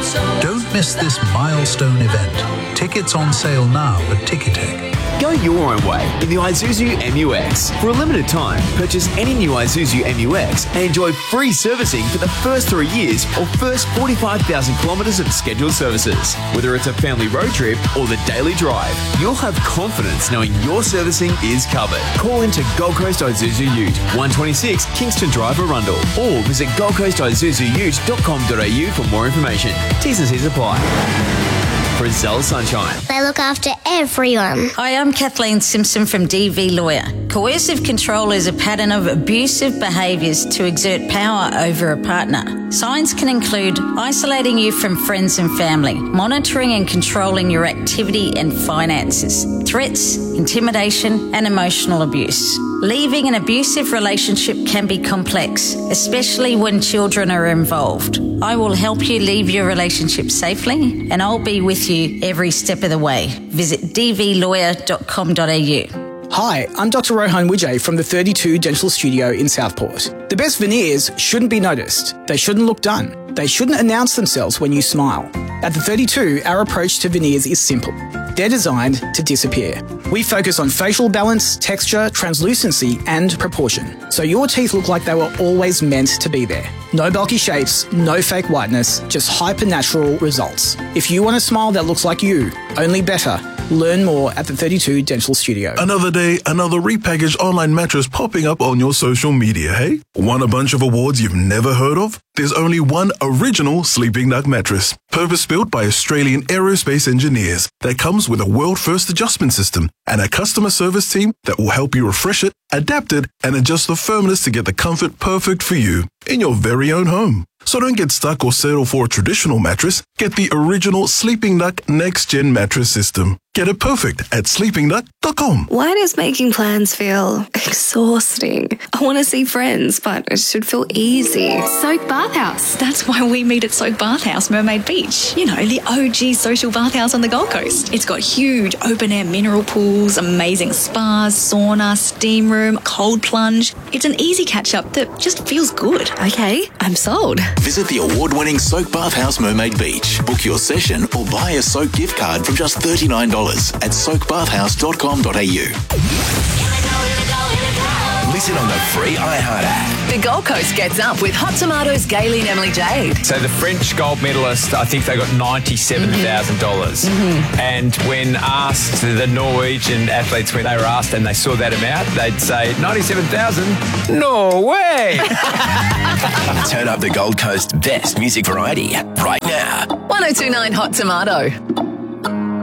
Don't miss this milestone event. Tickets on sale now at Ticketek. Go your own way in the Isuzu MU-X. For a limited time, purchase any new Isuzu MU-X and enjoy free servicing for the first 3 years or first 45,000 kilometres of scheduled services. Whether it's a family road trip or the daily drive, you'll have confidence knowing your servicing is covered. Call into Gold Coast Isuzu Ute, 126 Kingston Drive, Arundel, or visit goldcoastisuzuute.com.au for more information. T's and C's apply. For Zella Sunshine. They look after everyone. Hi, I'm Kathleen Simpson from DV Lawyer. Coercive control is a pattern of abusive behaviours to exert power over a partner. Signs can include isolating you from friends and family, monitoring and controlling your activity and finances, threats, intimidation and emotional abuse. Leaving an abusive relationship can be complex, especially when children are involved. I will help you leave your relationship safely and I'll be with you every step of the way. Visit dvlawyer.com.au. Hi, I'm Dr. Rohan Wijay from the 32 Dental Studio in Southport. The best veneers shouldn't be noticed. They shouldn't look done. They shouldn't announce themselves when you smile. At the 32, our approach to veneers is simple. They're designed to disappear. We focus on facial balance, texture, translucency, and proportion, so your teeth look like they were always meant to be there. No bulky shapes, no fake whiteness, just hyper-natural results. If you want a smile that looks like you, only better. Learn more at the 32 Dental Studio. Another day, another repackaged online mattress popping up on your social media, hey? Want a bunch of awards you've never heard of? There's only one original Sleeping Duck mattress, purpose-built by Australian aerospace engineers, that comes with a world-first adjustment system and a customer service team that will help you refresh it, adapt it, and adjust the firmness to get the comfort perfect for you in your very own home. So don't get stuck or settle for a traditional mattress. Get the original Sleeping Duck Next Gen mattress system. Get it perfect at sleepingduck.com. Why does making plans feel exhausting? I want to see friends, but it should feel easy. Soak Bathhouse. That's why we meet at Soak Bathhouse, Mermaid Beach. You know, the OG social bathhouse on the Gold Coast. It's got huge open-air mineral pools, amazing spas, sauna, steam room, cold plunge. It's an easy catch-up that just feels good. Okay, I'm sold. Visit the award-winning Soak Bathhouse Mermaid Beach. Book your session or buy a Soak gift card from just $39 at soakbathhouse.com.au. Listen on the free iHeart app. The Gold Coast gets up with Hot Tomatoes, Gayley and Emily Jade. So the French gold medalist, I think they got $97,000. And when asked, the Norwegian athletes, when they were asked and they saw that amount, they'd say, 97,000? No way! Turn up the Gold Coast best music variety right now. 1029 Hot Tomato.